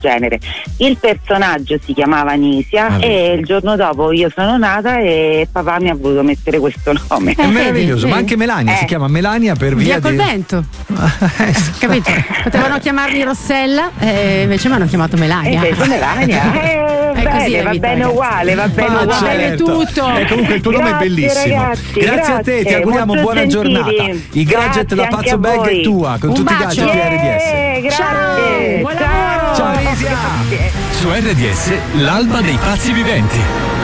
genere. Il personaggio si chiamava Nisia e il giorno dopo io sono nata e papà mi ha voluto mettere questo nome. È meraviglioso, ma anche Melania si chiama Melania per via col vento. Capito? Potevano chiamarmi Rossella, invece mi hanno chiamato Melania. Invece Melania. Bene, va bene uguale, va bene uguale tutto. Comunque il tuo nome è bellissimo. Ragazzi, grazie a te, ti auguriamo buona giornata. I gadget da Pazzo Bag è tua, con tutti i gadget di RDS. Grazie. Ciao. Ciao Nisia. Su RDS, l'alba dei pazzi viventi.